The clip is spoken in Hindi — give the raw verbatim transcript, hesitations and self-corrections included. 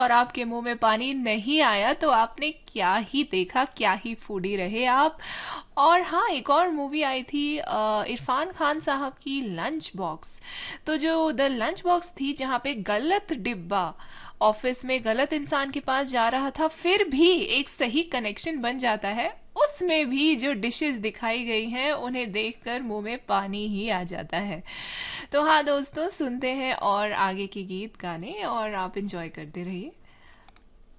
और आपके मुंह में पानी नहीं आया तो आपने क्या ही देखा, क्या ही फूडी रहे आप। और हाँ, एक और मूवी आई थी अ, इरफान खान साहब की, लंच बॉक्स। तो जो द लंच बॉक्स थी, जहाँ पे गलत डिब्बा ऑफिस में गलत इंसान के पास जा रहा था, फिर भी एक सही कनेक्शन बन जाता है। उसमें भी जो डिशेस दिखाई गई हैं उन्हें देखकर मुंह में पानी ही आ जाता है। तो हाँ दोस्तों, सुनते हैं और आगे के गीत गाने, और आप इंजॉय करते रहिए।